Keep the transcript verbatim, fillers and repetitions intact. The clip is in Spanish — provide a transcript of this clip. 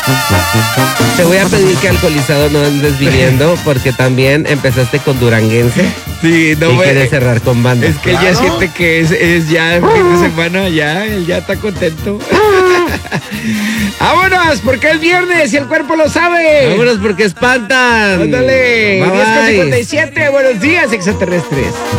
Te voy a pedir que alcoholizado no andes viniendo porque también empezaste con duranguense. Sí, no y me... quiere cerrar con banda. Es que él ya siente que es, es ya el fin de semana, ya, él ya está contento. ¡Vámonos! Porque es viernes y el cuerpo lo sabe. Vámonos porque espantan. Ándale. Bye, diez con bye. cincuenta y siete. Buenos días, extraterrestres.